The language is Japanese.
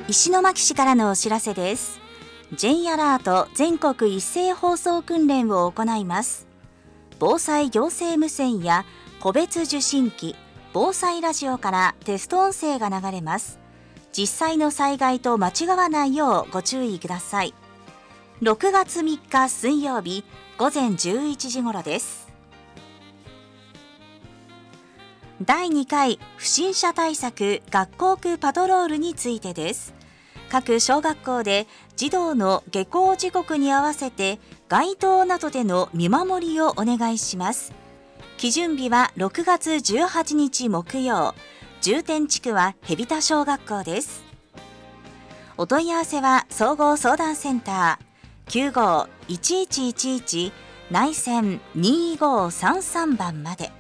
石巻市からのお知らせです。 J アラート全国一斉放送訓練を行います。防災行政無線や個別受信機、防災ラジオからテスト音声が流れます。実際の災害と間違わないようご注意ください。6月3日水曜日午前11時頃です。第2回不審者対策学校区パトロールについてです。各小学校で児童の下校時刻に合わせて街頭などでの見守りをお願いします。基準日は6月18日木曜、重点地区は海老田小学校です。お問い合わせは総合相談センター 95-1111 内線2533番まで。